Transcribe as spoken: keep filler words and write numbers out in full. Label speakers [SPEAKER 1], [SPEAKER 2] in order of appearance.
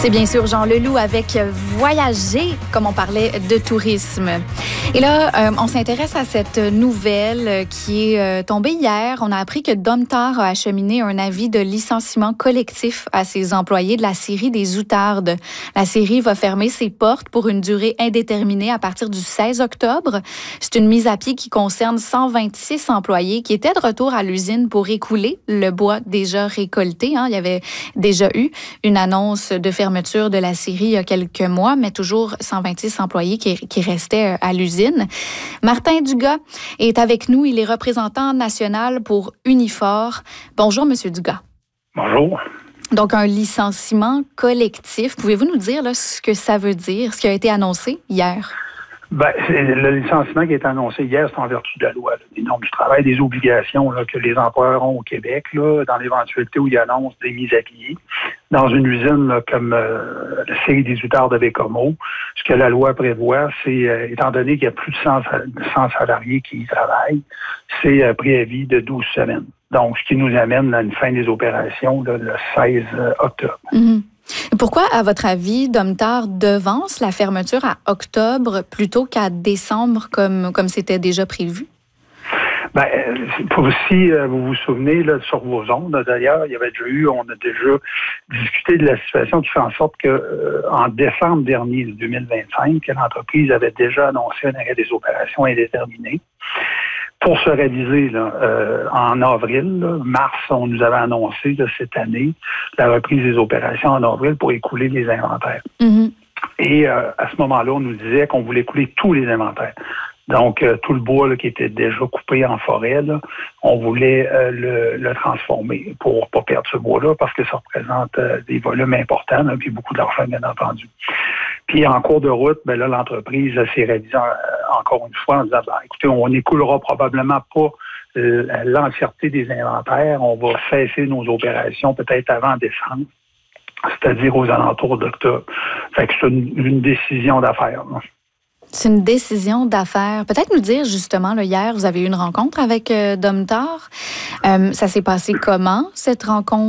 [SPEAKER 1] C'est bien sûr Jean Leloup avec Voyager, comme on parlait de tourisme. Et là, euh, on s'intéresse à cette nouvelle qui est euh, tombée hier. On a appris que Domtar a acheminé un avis de licenciement collectif à ses employés de la scierie des Outardes. La scierie va fermer ses portes pour une durée indéterminée à partir du seize octobre. C'est une mise à pied qui concerne cent vingt-six employés qui étaient de retour à l'usine pour écouler le bois déjà récolté. Hein. Il y avait déjà eu une annonce de fermeture de la scierie il y a quelques mois, mais toujours cent vingt-six employés qui, qui restaient à l'usine. Martin Dugas est avec nous. Il est représentant national pour Unifor. Bonjour, Monsieur Dugas.
[SPEAKER 2] Bonjour.
[SPEAKER 1] Donc, un licenciement collectif. Pouvez-vous nous dire là, ce que ça veut dire, ce qui a été annoncé hier?
[SPEAKER 2] Ben, le licenciement qui a été annoncé hier, c'est en vertu de la loi, là, des normes du travail, des obligations là, que les employeurs ont au Québec, là, dans l'éventualité où ils annoncent des mises à pied. Dans une usine là, comme euh, la scierie des Outardes de Bécomo, ce que la loi prévoit, c'est, euh, étant donné qu'il y a plus de cent, cent salariés qui y travaillent, c'est un préavis de douze semaines. Donc, ce qui nous amène à une fin des opérations là, le seize octobre.
[SPEAKER 1] Mm-hmm. Pourquoi, à votre avis, Domtar devance la fermeture à octobre plutôt qu'à décembre, comme comme c'était déjà prévu?
[SPEAKER 2] Ben, pour si euh, vous vous souvenez, là, sur vos ondes, d'ailleurs, il y avait déjà eu, on a déjà discuté de la situation qui fait en sorte que euh, en décembre dernier, deux mille vingt-cinq, l'entreprise avait déjà annoncé un arrêt des opérations indéterminé. Pour se réaliser là, euh, en avril, là, mars, on nous avait annoncé là, cette année la reprise des opérations en avril pour écouler les inventaires. Mm-hmm. Et euh, à ce moment-là, on nous disait qu'on voulait écouler tous les inventaires. Donc, euh, tout le bois là, qui était déjà coupé en forêt, là, on voulait euh, le, le transformer pour pas perdre ce bois-là parce que ça représente euh, des volumes importants, là, puis beaucoup d'argent, bien entendu. Puis en cours de route, ben là, l'entreprise s'est révisée euh, encore une fois en disant, ben, écoutez, on n'écoulera probablement pas euh, l'entièreté des inventaires, on va cesser nos opérations peut-être avant décembre, c'est-à-dire aux alentours d'octobre. Fait que c'est une, une décision d'affaires, là.
[SPEAKER 1] C'est une décision d'affaires. Peut-être nous dire, justement, là, hier, vous avez eu une rencontre avec euh, Domtar. Euh, ça s'est passé comment, cette rencontre?